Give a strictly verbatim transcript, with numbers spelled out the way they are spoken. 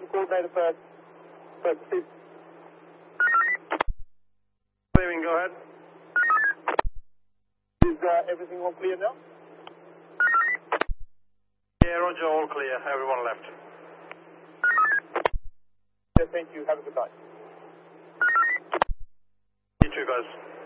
coordinator first. First, please. Fleming, go ahead. Is uh, everything all clear now? Yeah, roger, all clear. Everyone left. Yeah, thank you. Have a good night. You too, guys.